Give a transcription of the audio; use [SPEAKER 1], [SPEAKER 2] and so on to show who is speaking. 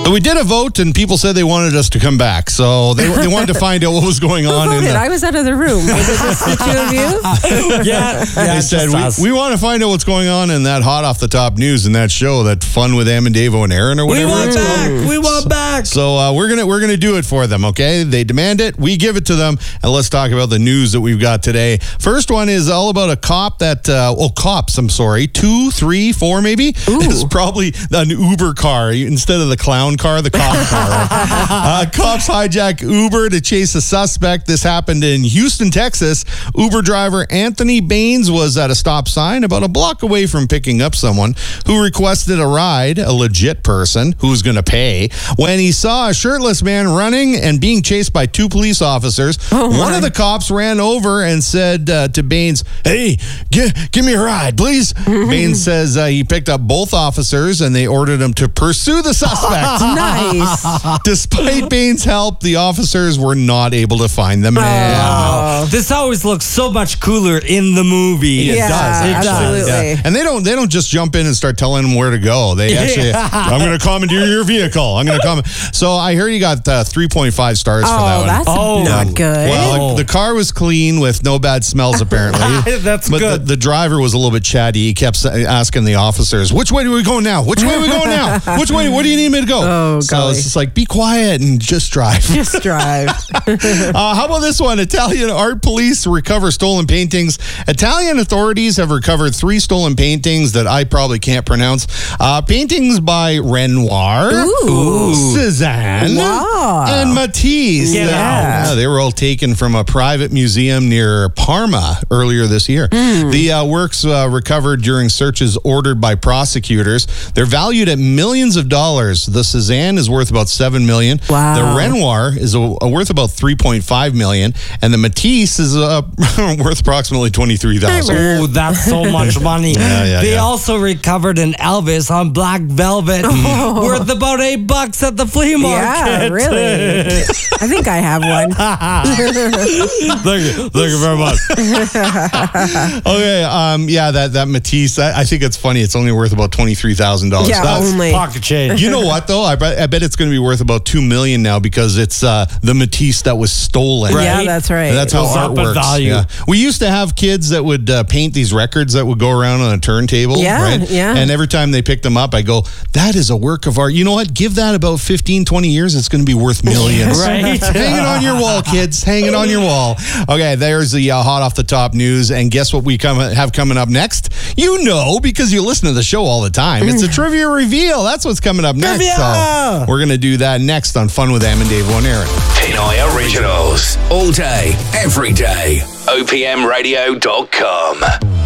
[SPEAKER 1] So we did a vote, and people said they wanted us to come back. So they wanted to find out what was going on.
[SPEAKER 2] I was out of the room. Was it just the two of you?
[SPEAKER 3] Yeah.
[SPEAKER 1] They said, we want to find out what's going on in that hot off the top news in that show, that Fun with Em and Davo and Aaron or whatever.
[SPEAKER 3] We want back.
[SPEAKER 1] So we're gonna do it for them, okay? They demand it. We give it to them. And let's talk about the news that we've got today. First one is all about a cop that, cops, I'm sorry, 2, 3, 4 maybe. It's probably an Uber car instead of the clown car, the cop car. Cops hijack Uber to chase a suspect. This happened in Houston, Texas. Uber driver Anthony Baines was at a stop sign about a block away from picking up someone who requested a ride, a legit person who's going to pay, when he saw a shirtless man running and being chased by 2 police officers. One of the cops ran over and said to Baines, "Hey, give me a ride, please." Baines says he picked up both officers and they ordered him to pursue the suspect.
[SPEAKER 2] Nice.
[SPEAKER 1] Despite Baines' help, the officers were not able to find the man.
[SPEAKER 3] This always looks so much cooler in the movie.
[SPEAKER 1] It does.
[SPEAKER 2] Absolutely.
[SPEAKER 1] Yeah. And they don't just jump in and start telling them where to go. They actually, I'm going to commandeer your vehicle. I'm going to come. So I heard he got 3.5 stars for that one.
[SPEAKER 2] That's not good.
[SPEAKER 1] Well, the car was clean with no bad smells apparently.
[SPEAKER 3] That's
[SPEAKER 1] but
[SPEAKER 3] good.
[SPEAKER 1] The driver was a little bit chatty. He kept asking the officers, "Which way do we go now? Which way are we going now? Which way? Where do you need me to go?" So it's just like, be quiet and just drive.
[SPEAKER 2] Just drive.
[SPEAKER 1] How about this one? Italian art police recover stolen paintings. Italian authorities have recovered 3 stolen paintings that I probably can't pronounce. Paintings by Renoir, Cézanne, and Matisse.
[SPEAKER 3] Yeah.
[SPEAKER 1] They were all taken from a private museum near Parma earlier this year. The works recovered during searches ordered by prosecutors. They're valued at millions of dollars. The Cézanne is worth about $7 million.
[SPEAKER 2] Wow.
[SPEAKER 1] The Renoir is worth about $3.5 million, and the Matisse is worth approximately $23,000.
[SPEAKER 3] Oh, that's so much money. They also recovered an Elvis on black velvet worth about $8 at the flea market.
[SPEAKER 2] Yeah, really. I think I have one.
[SPEAKER 1] Thank you very much. Okay, that Matisse, I think it's funny. It's only worth about $23,000.
[SPEAKER 2] Yeah, only.
[SPEAKER 3] Pocket change.
[SPEAKER 1] You know what, though? I bet it's going to be worth about $2 million now because it's the Matisse that was stolen.
[SPEAKER 3] Right.
[SPEAKER 2] Yeah, that's right.
[SPEAKER 1] And that's how
[SPEAKER 3] Goes
[SPEAKER 1] art
[SPEAKER 3] up in
[SPEAKER 1] works.
[SPEAKER 3] value.
[SPEAKER 1] Yeah. We used to have kids that would paint these records that would go around on a turntable.
[SPEAKER 2] Yeah,
[SPEAKER 1] right?
[SPEAKER 2] yeah.
[SPEAKER 1] And every time they picked them up, I go, that is a work of art. You know what? Give that about 15, 20 years. It's going to be worth millions.
[SPEAKER 3] Right.
[SPEAKER 1] Hang it on your wall, kids. Hang it on your wall. Okay, there's the hot off the top news. And guess what we have coming up next? You know, because you listen to the show all the time. It's a trivia reveal. That's what's coming up next.
[SPEAKER 3] Trivia!
[SPEAKER 1] So we're going to do that next on Fun with Em and Davo and Aaron.
[SPEAKER 4] Pinoy Originals. All day, every day. OPMradio.com.